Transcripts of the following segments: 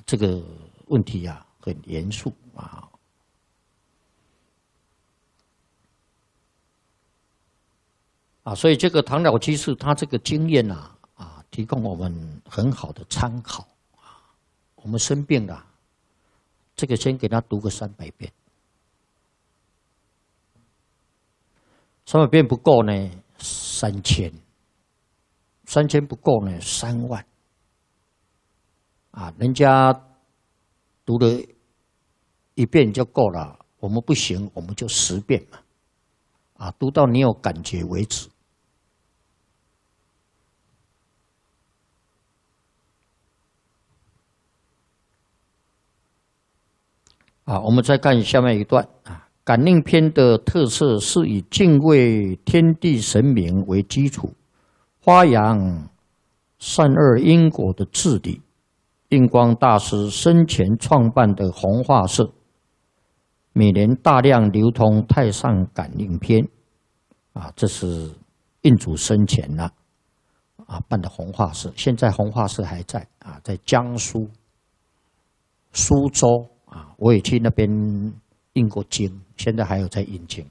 这个问题啊很严肃所以这个唐老居士他这个经验提供我们很好的参考我们生病了，这个先给他读个300遍，300遍不够呢，3000不够呢，3万人家读了1遍就够了，我们不行，我们就10遍嘛，读到你有感觉为止。我们再看下面一段感应篇的特色是以敬畏天地神明为基础，发扬善恶因果的治理。印光大师生前创办的弘化社，每年大量流通太上感应篇这是印祖生前办的弘化社，现在弘化社还在在江苏苏州我也去那边印过经，现在还有在印经。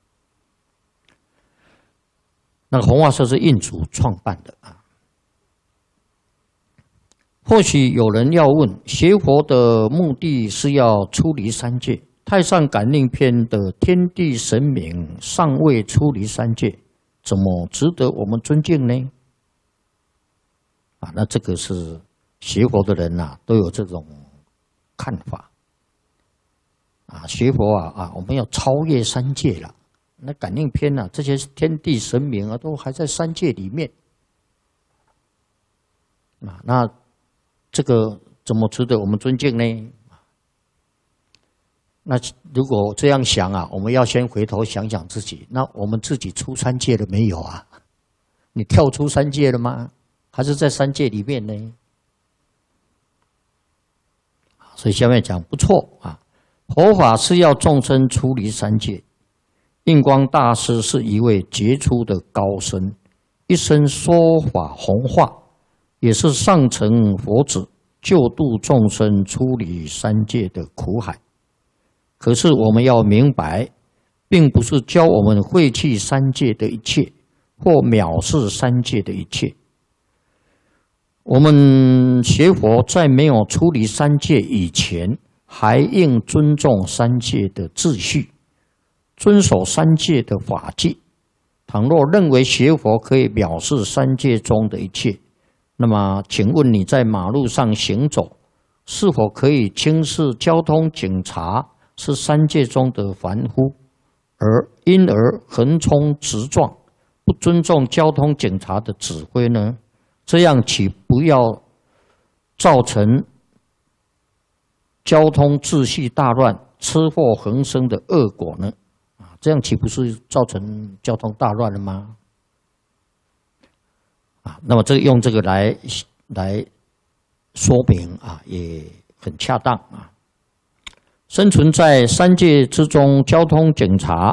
那个弘化社是印祖创办的或许有人要问，学佛的目的是要出离三界，太上感应篇的天地神明尚未出离三界，怎么值得我们尊敬呢？那这个是学佛的人都有这种看法。学佛我们要超越三界了。那感应篇这些天地神明都还在三界里面。那这个怎么值得我们尊敬呢？那如果这样想我们要先回头想想自己，那我们自己出三界了没有你跳出三界了吗？还是在三界里面呢？所以下面讲不错佛法是要众生出离三界。印光大师是一位杰出的高僧，一生说法弘化，也是上乘佛子，救度众生出离三界的苦海。可是我们要明白，并不是教我们废弃三界的一切，或藐视三界的一切。我们学佛在没有出离三界以前，还应尊重三界的秩序，遵守三界的法纪。倘若认为学佛可以藐视三界中的一切，那么请问你在马路上行走，是否可以轻视交通警察是三界中的凡夫，因而横冲直撞，不尊重交通警察的指挥呢？这样岂不要造成交通秩序大乱、车祸横生的恶果呢？这样岂不是造成交通大乱了吗？那么用这个来说明也很恰当生存在三界之中，交通警察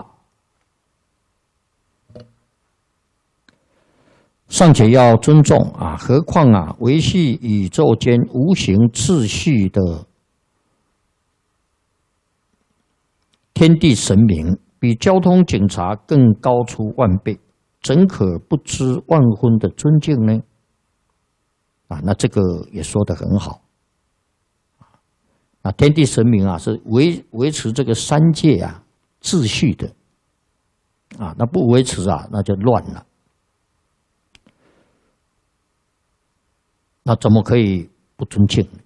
尚且要尊重何况维系宇宙间无形秩序的天地神明，比交通警察更高出万倍，怎可不知万分的尊敬呢？那这个也说得很好。天地神明是维持这个三界秩序的那不维持那就乱了。那怎么可以不尊敬呢？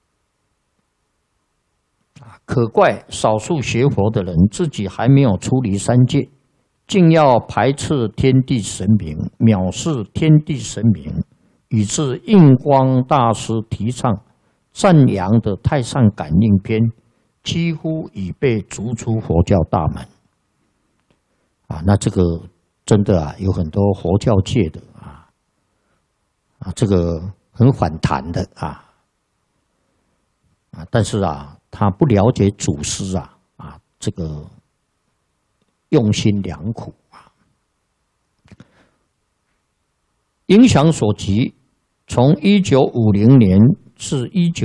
可怪少数学佛的人自己还没有出离三界，竟要排斥天地神明，藐视天地神明，以致印光大师提倡赞扬的太上感应篇几乎已被逐出佛教大门那这个真的有很多佛教界的这个很反弹的但是他不了解祖师这个用心良苦影响所及，从1950年至19